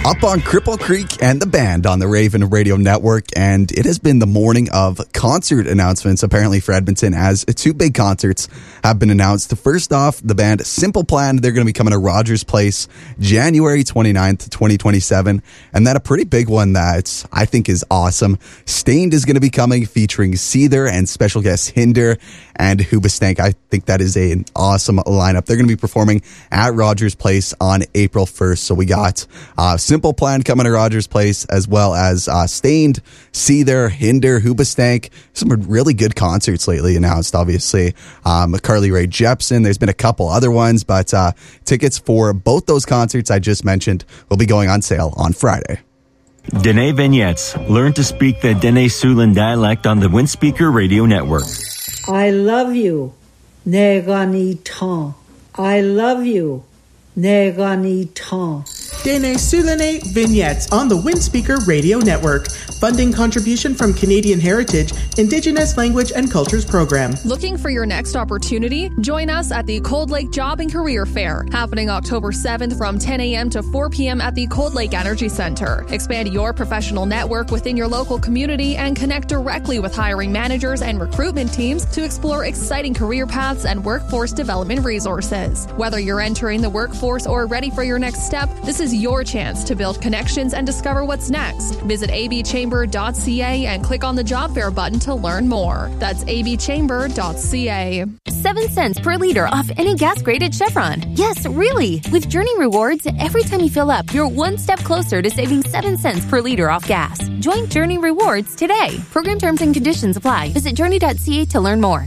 Up on Cripple Creek and the band on the Raven Radio Network, and it has been the morning of concert announcements apparently for Edmonton, as two big concerts have been announced. First off, the band Simple Plan, they're going to be coming to Rogers Place January 29th, 2027, and then a pretty big one that I think is awesome. Stained is going to be coming, featuring Seether and special guest Hinder and Hoobastank. I think that is an awesome lineup. They're going to be performing at Rogers Place on April 1st, so we got Simple Plan coming to Rogers Place, as well as Stained, Seether, Hinder, Hoobastank. Some really good concerts lately announced, obviously. Carly Rae Jepsen. There's been a couple other ones, but tickets for both those concerts I just mentioned will be going on sale on Friday. Dene Vignettes. Learn to speak the Dene Siouxland dialect on the Windspeaker Radio Network. I love you, Negani Tan. I love you, Negani Tan. Dene Siouxland Vignettes on the Windspeaker Radio Network. Funding contribution from Canadian Heritage, Indigenous Language and Cultures Program. Looking for your next opportunity? Join us at the Cold Lake Job and Career Fair, happening October 7th from 10 a.m. to 4 p.m. at the Cold Lake Energy Center. Expand your professional network within your local community and connect directly with hiring managers and recruitment teams to explore exciting career paths and workforce development resources. Whether you're entering the workforce or ready for your next step, this is your chance to build connections and discover what's next. Visit abchamber.ca and click on the job fair button to learn more. That's abchamber.ca. 7 cents per liter off any gas grade at Chevron. Yes, really. With Journey Rewards, every time you fill up, you're one step closer to saving 7 cents per liter off gas. Join Journey Rewards today. Program terms and conditions apply. Visit journey.ca to learn more.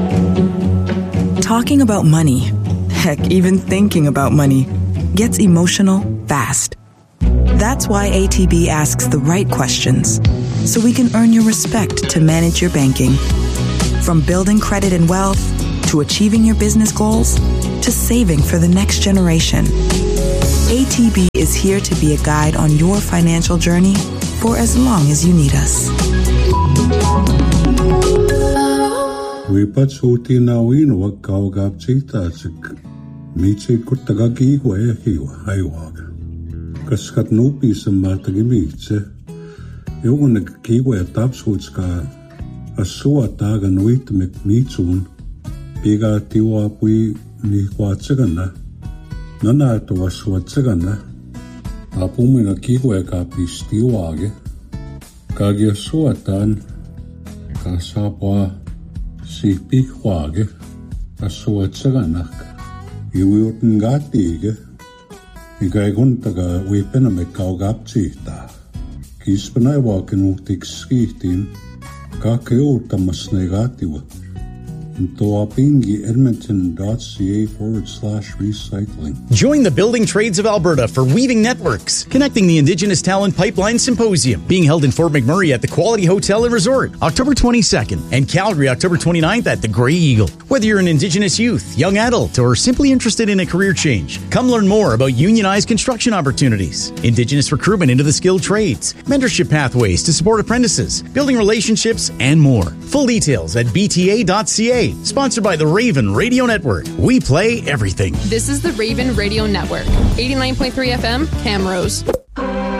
Talking about money, heck, even thinking about money, gets emotional fast. That's why ATB asks the right questions, so we can earn your respect to manage your banking. From building credit and wealth, to achieving your business goals, to saving for the next generation. ATB is here to be a guide on your financial journey for as long as you need us. Kaskat nupi samata gimitse. Jogun kiwe tapsutska asua taga nuit mek mitsun. Piga tiwa pui ni kwatsagana. Nana to aswatsagana. Apumina kiwe kapis tiwage. Kagi asuatan kasapwa si pikwage. Aswatsaganak. Iwiutn gatige. Ikai kuntaga uipena me kaugaptsiita. Kispana evaken uutiks skiihtiin. Kake uutamas negatiiva. Toa pingi edmonton.ca/recycling. Join the Building Trades of Alberta for Weaving Networks, connecting the Indigenous Talent Pipeline Symposium, being held in Fort McMurray at the Quality Hotel and Resort, October 22nd, and Calgary, October 29th at the Grey Eagle. Whether you're an Indigenous youth, young adult, or simply interested in a career change, come learn more about unionized construction opportunities, Indigenous recruitment into the skilled trades, mentorship pathways to support apprentices, building relationships, and more. Full details at bta.ca. Sponsored by the Raven Radio Network. We play everything. This is the Raven Radio Network. 89.3 FM, Camrose.